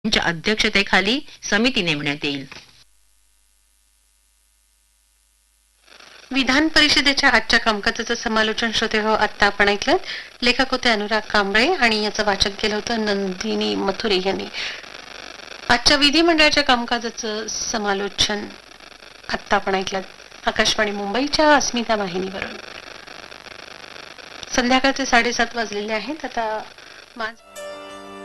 यांच्या अध्यक्षतेखाली समिती नेमण्यात येईल. विधान परिषदेच्या आजच्या कामकाजाचं समालोचन श्रोते हो आता आपण ऐकलं. लेखक होते अनुराग कांबळे आणि याचं वाचन केलं होतं नंदिनी मथुरे यांनी. आजच्या विधिमंडळाच्या कामकाजाचं समालोचन आता आपण ऐकलं आकाशवाणी मुंबईच्या अस्मिता वाहिनीवरून. संध्याकाळचे 7:30 वाजलेले आहेत. आता माझ